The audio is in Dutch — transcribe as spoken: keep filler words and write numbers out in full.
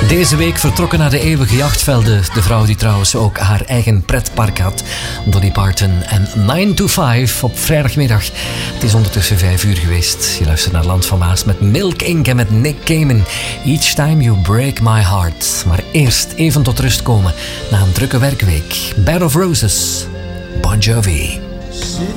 Deze week vertrokken naar de eeuwige jachtvelden. De vrouw die trouwens ook haar eigen pretpark had. Dolly Parton en nine to five op vrijdagmiddag. Het is ondertussen vijf uur geweest. Je luistert naar Land van Maas met Milk Inc. en met Nick Cayman. Each time you break my heart. Maar eerst even tot rust komen na een drukke werkweek. Bed of Roses, Bon Jovi.